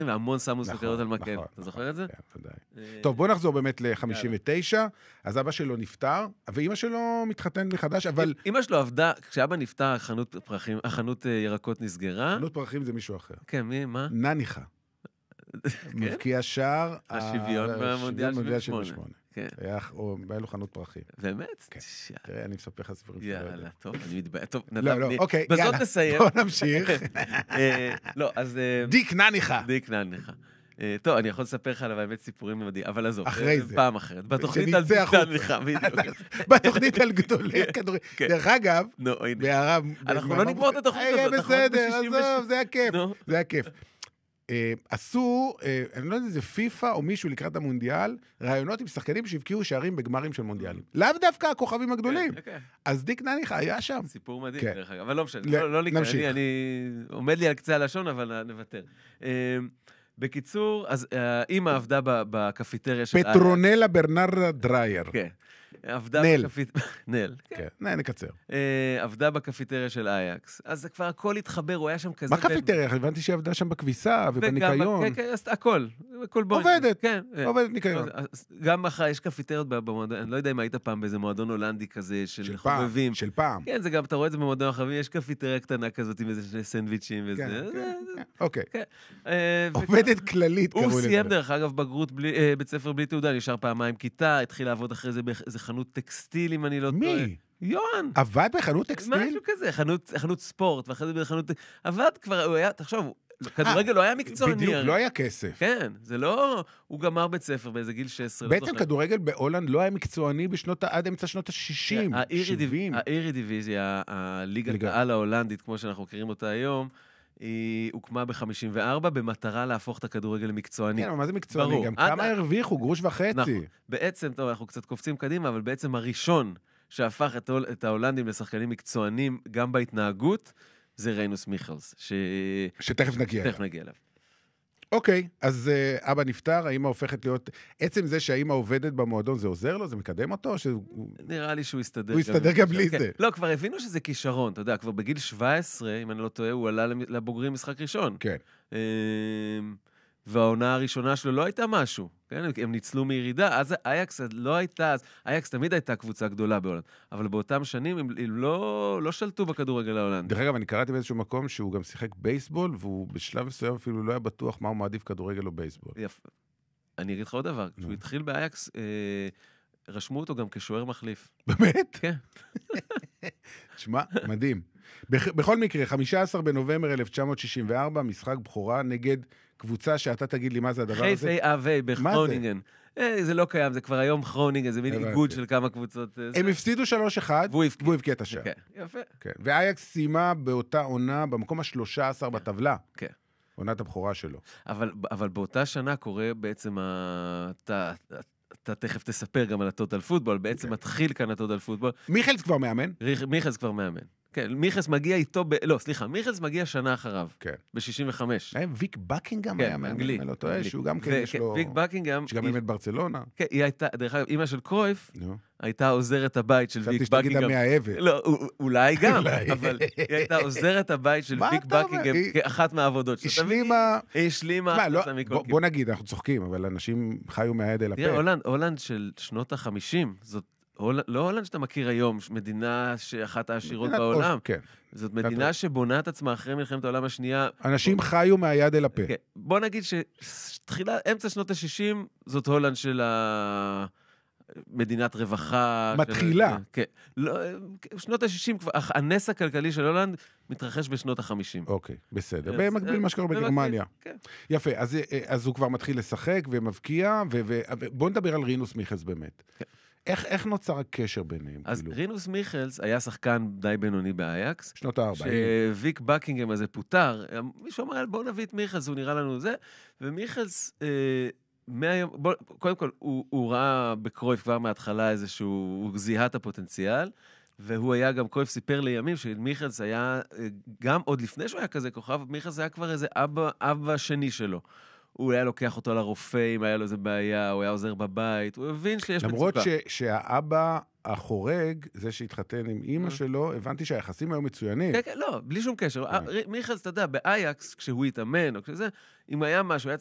והמון שמו סוכריות על מקל. נכון, אתה זוכר את זה? כן, ודאי. טוב, בוא נחזור באמת ל-59, אז אבא שלו נפטר, ואמא שלו מתחתן מחדש, אבל... אמא שלו עבדה, כשאבא נפטר, החנות ירקות נסגרה. חנות פרחים זה מישהו אחר. כן, מי, מה? נניחה. מבקיע שער... השוויון במונדיאל 78. כן. היה לו חנות פרחים. באמת? כן. תראה, אני מספר לך סיפורים. יאללה, טוב, אני מתבייש. טוב, לא, אוקיי, בזאת יאללה. נסיים. בוא נמשיך. לא, אז... דיק נניחה. דיק נניחה. טוב, אני יכול לספר לך עליו באמת סיפורים מדהים, אבל עזוב. אחרי זה. פעם אחרת. בתוכנית על דיק נניחה, בדיוק. בתוכנית על גדולי כדורים. דרך אגב, בהערה... אנחנו לא נגמור את התוכנית הזאת. בסדר, עזוב, זה הכיף. זה הכיף. עשו, אני לא יודע אם זה פיפה או מישהו לקראת המונדיאל, רעיונות עם שחקנים שהבקיעו שערים בגמרים של מונדיאלים. לאו דווקא הכוכבים הגדולים. אז דיק נניחה היה שם. סיפור מדהים, דרך אגב. אבל לא משנה, לא לקרוא. אני עומד לי על קצה הלשון, אבל נוותר. בקיצור, אז אמא עבדה בקפיטריה של... פטרונלה ברנרה דרייר. כן. נל. כן, נקצר. עבדה בקפיטריה של אייקס. אז כבר הכל התחבר, הוא היה שם כזה... מה קפיטריה? הבנתי שעבדה שם בכביסה ובניקיון. כן, הכל. עובדת. עובדת ניקיון. גם אחרי, יש קפיטריות במועדון, אני לא יודע אם היית פעם באיזה מועדון הולנדי כזה של חובבים. של פעם. כן, זה גם, אתה רואה את זה במועדון החובבים, יש קפיטריה קטנה כזאת עם איזה שני סנדוויצ'ים וזה. אוקיי. עובדת כללית, קראו לזה. הוא סיים דרך אגב בגרות בית ספר בלי תעודה, נשאר פעמיים כיתה, התחיל לעבוד אחרי זה באיזה חנות טקסטיל, אם אני לא טועה. מי? יוהן. עבד בחנות טקסטיל? משהו כזה, חנות ספורט, ואחרי זה בחנות... עבד כבר, הוא היה, תחשוב, כדורגל לא היה מקצועני. בדיוק, לא היה כסף. כן, זה לא... הוא גמר בית ספר באיזה גיל 16. בעצם כדורגל בהולנד לא היה מקצועני עד אמצע שנות ה-60, 70. האירידיביזיה, הליגת העל ההולנדית, כמו שאנחנו מכירים אותה היום, היא הוקמה ב-54 במטרה להפוך את הכדורגל למקצועני. כן, אבל מה זה מקצועני? גם כמה הרוויחו? גרוש וחצי. בעצם, טוב, אנחנו קצת קופצים קדימה, אבל בעצם הראשון שהפך את ההולנדים לשחקנים מקצוענים גם בהתנהגות, זה ריינוס מיכלס. שתכף נגיע אליו. תכף נגיע אליו. אוקיי, אז אבא נפטר, האמא הופכת להיות... עצם זה שהאמא עובדת במועדון, זה עוזר לו? זה מקדם אותו? נראה לי שהוא יסתדר. הוא יסתדר גם בלי זה. לא, כבר הבינו שזה כישרון, אתה יודע, כבר בגיל 17, אם אני לא טועה, הוא עלה לבוגרים משחק ראשון. כן. והעונה הראשונה שלו לא הייתה משהו, כן? הם ניצלו מירידה, אז אייקס לא הייתה, אייקס תמיד הייתה קבוצה גדולה בהולנד, אבל באותם שנים הם לא שלטו בכדורגל ההולנד. דרך אגב, אני קראתי באיזשהו מקום שהוא גם שיחק בייסבול, והוא בשלב מסוים אפילו לא היה בטוח מה הוא מעדיף כדורגל או בייסבול. יפה. אני אגיד לך עוד דבר, כשהוא התחיל באייקס, רשמו אותו גם כשוער מחליף. באמת? כן. תשמע, מדהים. בכל מקרה, 15 בנובמבר 1964, משחק בכורה נגד קבוצה שאתה תגיד לי מה זה הדבר הזה. חיפה אבי בכרונינגן. זה לא קיים, זה כבר היום כרונינגן, זה מין איגוד של כמה קבוצות. הם הפסידו 3-1, והוא הבקיע את השער. יפה. ואייקס סיימה באותה עונה, במקום ה-13 בטבלה. כן. עונת הבכורה שלו. אבל באותה שנה קורה בעצם, אתה תכף תספר גם על הטוטל פוטבול, בעצם מתחיל כאן הטוטל פוטבול. מיכלס כבר מאמן? מיכלס כבר מאמן. כן, מיכלס מגיע איתו, לא, סליחה, מיכלס מגיע שנה אחריו. כן. ב-65. ויק בקינגהם היה מאמן. אנגלי. אני לא טועה, שהוא גם כן יש לו... ויק בקינגהם... שגם באמת ברצלונה. כן, היא הייתה, דרך אגב, אמא של קרויף, הייתה עוזרת הבית של ויק בקינגהם. חשבתי שתגיד המאהבת. לא, אולי גם, אבל היא הייתה עוזרת הבית של ויק בקינגהם, כאחת מהעבודות. היא השלימה. בוא נגיד, אנחנו צוחקים, אבל אנשים חיו מהיד אל הפה. תראה, הולנד של שנות ה-50, זאת לא הולנד שאתה מכיר היום, מדינה שאחת העשירות בעולם. זאת מדינה שבונה את עצמה אחרי מלחמת העולם השנייה. אנשים חיו מהיד אל הפה. בוא נגיד שתחילה, אמצע שנות ה-60, זאת הולנד של מדינת רווחה. מתחילה. כן. שנות ה-60, הנס הכלכלי של הולנד מתרחש בשנות ה-50. אוקיי, בסדר. במקביל מה שקורה בגרמניה. יפה, אז הוא כבר מתחיל לשחק ומבקיע, ובוא נדבר על רינוס מיכלס באמת. כן. איך נוצר הקשר ביניהם? אז רינוס מיכלס היה שחקן די בינוני באייקס. שנות ה-40. שוויק בקינגהם הזה פוטר. מישהו אמר, בואו נביא את מיכלס, הוא נראה לנו זה. ומיכלס, קודם כל, הוא ראה בקרויף כבר מההתחלה איזשהו, הוא זיהה את הפוטנציאל, והוא היה גם, קרויף סיפר לימים, שמיכלס היה, גם עוד לפני שהוא היה כזה כוכב, מיכלס היה כבר איזה אבא שני שלו. הוא היה לוקח אותו לרופא אם היה לו איזה בעיה, הוא היה עוזר בבית, הוא הבין שיש מצוקה. למרות שהאבא החורג, זה שהתחתן עם אמא שלו, הבנתי שהיחסים היו מצוינים. כן, כן, לא, בלי שום קשר. מיכלס, אתה יודע, באייקס, כשהוא התאמן, או כשזה, אם היה משהו, היה